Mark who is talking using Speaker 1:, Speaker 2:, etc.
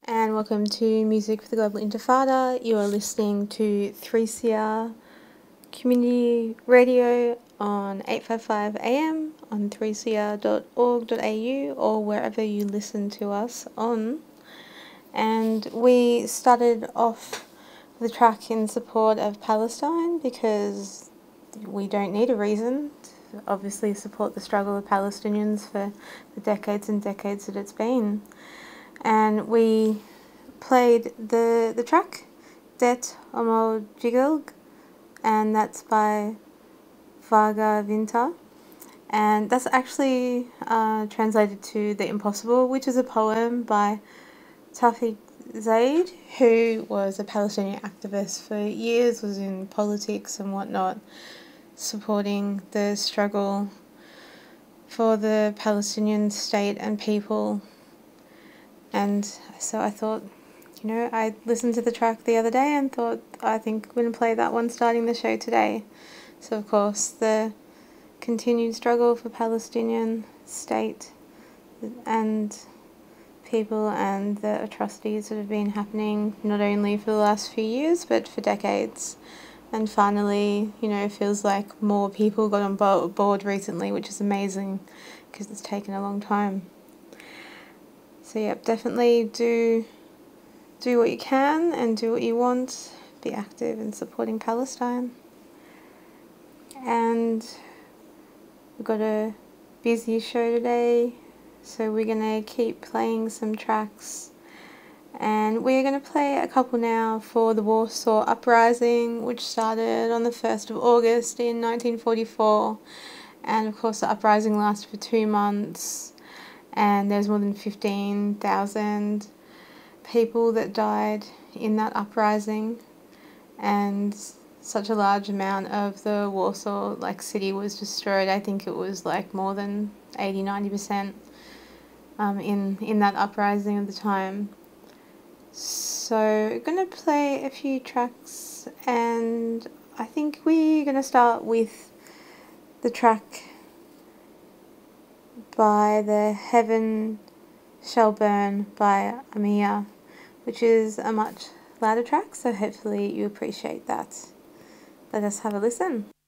Speaker 1: and welcome to Music for the Global Intifada. You are listening to 3CR Community Radio on 855 AM on 3cr.org.au or wherever you listen to us on. And we started off the track in support of Palestine because we don't need a reason to obviously support the struggle of Palestinians for the decades and decades that it's been. And we played the track Det Omo Jigilg, and that's by Vaga Vinta, and that's actually translated to The Impossible, which is a poem by Tawfiq Zaid, who was a Palestinian activist for years, was in politics and whatnot, supporting the struggle for the Palestinian state and people. And so I thought, I listened to the track the other day and thought, I think I'm going to play that one starting the show today. So, of course, the continued struggle for Palestinian state and people and the atrocities that have been happening not only for the last few years but for decades. And finally, it feels like more people got on board recently, which is amazing because it's taken a long time. So, yep, definitely do what you can and do what you want. Be active in supporting Palestine. And we've got a busy show today, so we're going to keep playing some tracks. And we're going to play a couple now for the Warsaw Uprising, which started on the 1st of August in 1944. And of course the uprising lasted for 2 months, and there's more than 15,000 people that died in that uprising, and such a large amount of the Warsaw city was destroyed. I think it was more than 80-90% in that uprising of the time. So I'm going to play a few tracks, and I think we're going to start with the track by The Heaven Shall Burn by Amia, which is a much louder track, so hopefully you appreciate that. Let us have a listen.